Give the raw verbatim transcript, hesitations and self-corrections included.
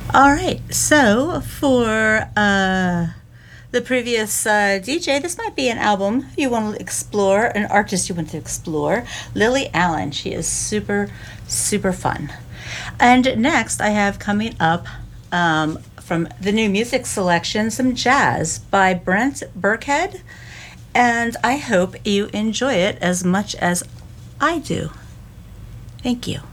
All right. So for uh, the previous uh, D J, this might be an album you want to explore, an artist you want to explore. Lily Allen. She is super, super fun. And next, I have coming up um, from the new music selection some jazz by Brent Burkhead. And I hope you enjoy it as much as I do. Thank you.